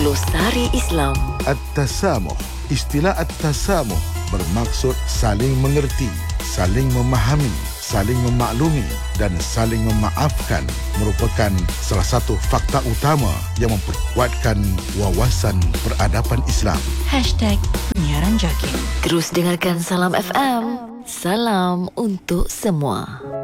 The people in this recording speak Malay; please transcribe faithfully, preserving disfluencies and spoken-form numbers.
Glosari Islam. At-tasamuh. Istilah at-tasamuh bermaksud saling mengerti, saling memahami, saling memaklumi dan saling memaafkan, merupakan salah satu fakta utama yang memperkuatkan wawasan peradaban Islam. Hashtag Penyiaran Jaki. Terus dengarkan Salam F M. Salam untuk semua.